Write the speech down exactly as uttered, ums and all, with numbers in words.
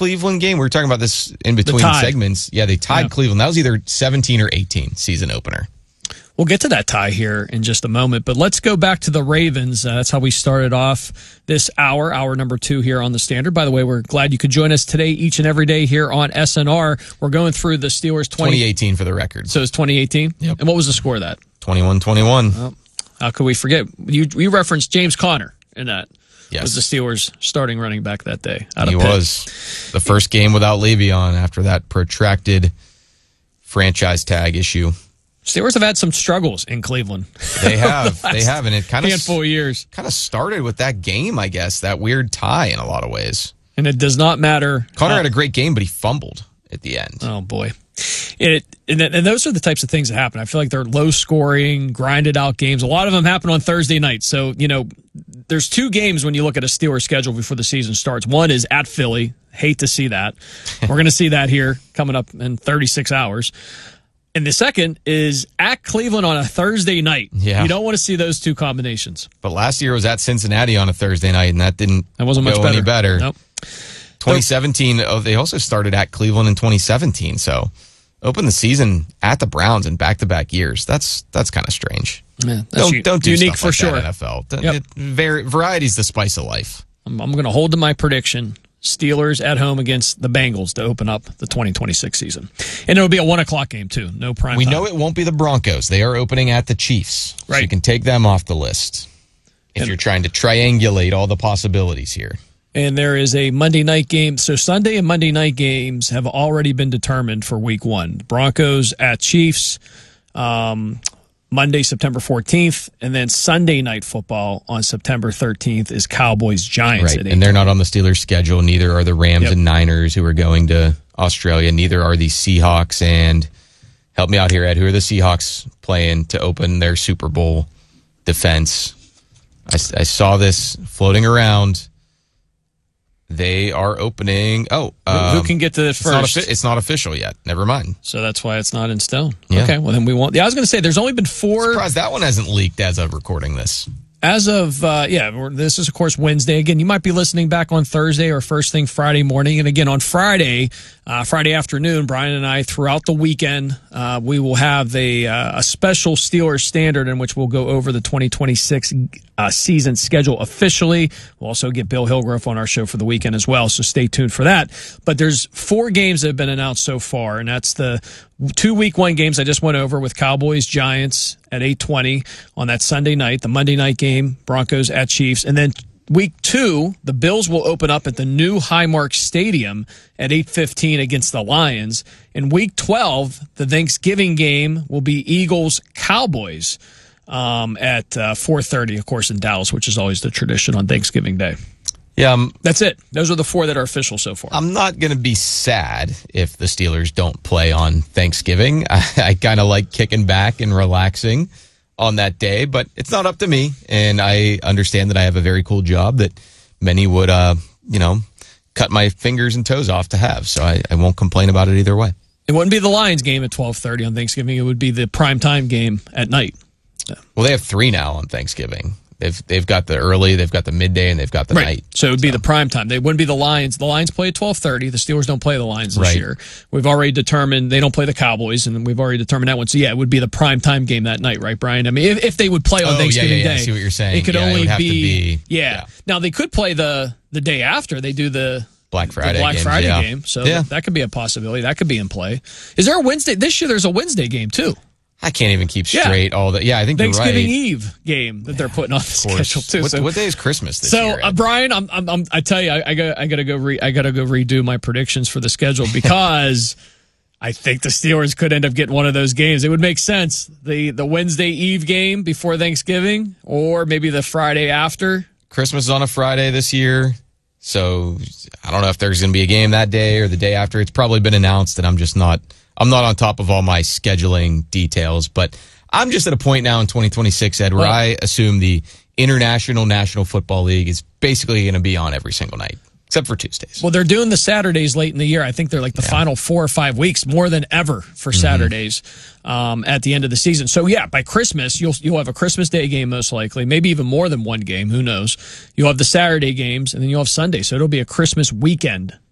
Cleveland game? We were talking about this in between segments. Yeah, they tied yeah. Cleveland. That was either seventeen or eighteen season opener. We'll get to that tie here in just a moment, but let's go back to the Ravens. Uh, that's how we started off this hour, hour number two here on the Standard. By the way, we're glad you could join us today, each and every day here on S N R. We're going through the Steelers twenty, twenty eighteen for the record. So it's twenty eighteen? Yep. And what was the score of that? twenty-one twenty-one. Well, how could we forget? You, you referenced James Conner in that. Yes. Was the Steelers starting running back that day. Out he of Pitt. was. The first game without Le'Veon after that protracted franchise tag issue. Steelers have had some struggles in Cleveland. They have. They have. And it kind of, handful of years. kind of started with that game, I guess, that weird tie in a lot of ways. And it does not matter. Connor uh, had a great game, but he fumbled at the end. Oh, boy. It and, and those are the types of things that happen. I feel like they're low-scoring, grinded-out games. A lot of them happen on Thursday night. So, you know, there's two games when you look at a Steelers schedule before the season starts. One is at Philly. Hate to see that. We're going to see that here coming up in thirty-six hours. And the second is at Cleveland on a Thursday night. Yeah. You don't want to see those two combinations. But last year was at Cincinnati on a Thursday night, and that didn't that wasn't go much better. any better. Nope. twenty seventeen, oh, they also started at Cleveland in twenty seventeen, so opened the season at the Browns in back-to-back years. That's that's kind of strange. Yeah, that's don't u- don't do unique stuff for like sure. that, N F L. Yep. It, var- variety's the spice of life. I'm, I'm going to hold to my prediction. Steelers at home against the Bengals to open up the twenty twenty-six season. And it'll be a one o'clock game, too. No prime We time. know it won't be the Broncos. They are opening at the Chiefs. Right. So you can take them off the list if And- you're trying to triangulate all the possibilities here. And there is a Monday night game. So Sunday and Monday night games have already been determined for week one. Broncos at Chiefs, um, Monday, September fourteenth, and then Sunday night football on September thirteenth is Cowboys Giants. Right, and they're not on the Steelers' schedule. Neither are the Rams Yep. and Niners, who are going to Australia. Neither are the Seahawks. And help me out here, Ed. Who are the Seahawks playing to open their Super Bowl defense? I, I saw this floating around. They are opening. Oh, Who, um, who can get to the it's not, first? offi- it's not official yet. Never mind. So that's why it's not in stone. Yeah. Okay, well then we won't. Yeah, I was going to say there's only been four. Surprised that one hasn't leaked as of recording this. As of, uh, yeah, we're- this is, of course, Wednesday. Again, you might be listening back on Thursday or first thing Friday morning. And again, on Friday, uh, Friday afternoon, Brian and I, throughout the weekend, uh, we will have a, uh, a special Steelers Standard in which we'll go over the twenty twenty-six uh, season schedule officially. We'll also get Bill Hillgrove on our show for the weekend as well, so stay tuned for that. But there's four games that have been announced so far, and that's the two week one games I just went over with Cowboys, Giants at eight twenty on that Sunday night, the Monday night game, Broncos at Chiefs, and then week two, the Bills will open up at the new Highmark Stadium at eight fifteen against the Lions. In week twelve, the Thanksgiving game will be Eagles-Cowboys um, at uh, four thirty, of course, in Dallas, which is always the tradition on Thanksgiving Day. Yeah, um, That's it. Those are the four that are official so far. I'm not going to be sad if the Steelers don't play on Thanksgiving. I, I kind of like kicking back and relaxing on that day, but it's not up to me. And I understand that I have a very cool job that many would, uh, you know, cut my fingers and toes off to have. So I, I won't complain about it either way. It wouldn't be the Lions game at twelve thirty on Thanksgiving. It would be the primetime game at night. Well, they have three now on Thanksgiving. They've they've got the early, they've got the midday, and they've got the Right. night. So it would be the prime time. They wouldn't be the Lions. The Lions play at twelve thirty. The Steelers don't play the Lions this Right. year. We've already determined they don't play the Cowboys, and we've already determined that one. So, yeah, it would be the prime time game that night, right, Brian? I mean, if, if they would play on Oh, Thanksgiving yeah, yeah, yeah. Day. I see what you're saying. It could Yeah, it only would have to be, be- yeah. yeah. Now, they could play the, the day after. They do the Black Friday the Black games, Friday yeah. game. So Yeah. that could be a possibility. That could be in play. Is there a Wednesday? This year there's a Wednesday game, too. I can't even keep Yeah. straight all that. Yeah, I think Thanksgiving you're right. Eve game that they're putting on the Of course. schedule, too. What, So what day is Christmas this So, year? uh, Brian, I'm, I'm, I'm, I tell you, I, I got, I got to go, re, I got to go redo my predictions for the schedule because I think the Steelers could end up getting one of those games. It would make sense the the Wednesday Eve game before Thanksgiving, or maybe the Friday after. Christmas is on a Friday this year, so I don't know if there's going to be a game that day or the day after. It's probably been announced, and I'm just not. I'm not on top of all my scheduling details, but I'm just at a point now in twenty twenty-six, Ed, where Well- I assume the International National Football League is basically going to be on every single night, except for Tuesdays. Well, they're doing the Saturdays late in the year. I think they're like the Yeah. final four or five weeks, more than ever for Mm-hmm. Saturdays um, at the end of the season. So yeah, by Christmas you'll you'll have a Christmas Day game most likely, maybe even more than one game. Who knows? You'll have the Saturday games, and then you'll have Sunday. So it'll be a Christmas weekend